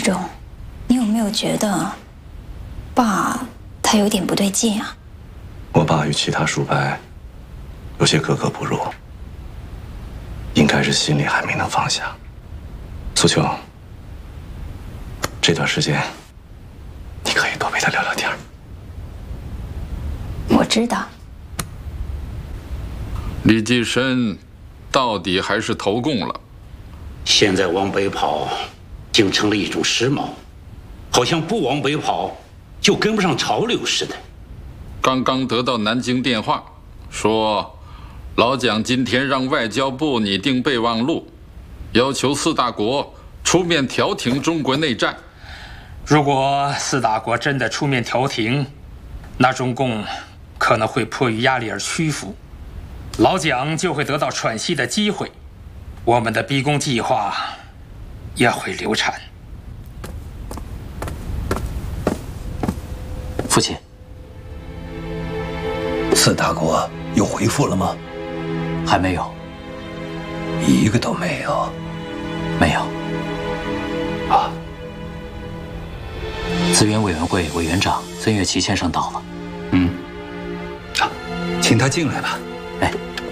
忠，你有没有觉得爸他有点不对劲啊？ 我爸与其他叔伯有些格格不入，应该是心里还没能放下。苏秋，这段时间你可以多陪他聊聊天。 我知道。 李济深到底还是投共了。 现在往北跑，竟成了一种时髦，好像不往北跑就跟不上潮流似的。 刚刚得到南京电话，说老蒋今天让外交部拟定备忘录，要求四大国出面调停中国内战。 如果四大国真的出面调停，那中共可能会迫于压力而屈服，老蒋就会得到喘息的机会，我们的逼宫计划也会流产。 父亲， 四大国有回复了吗？ 还没有， 一个都没有。 没有。 啊。 资源委员会委员长孙岳琪先生到了。 请他进来吧。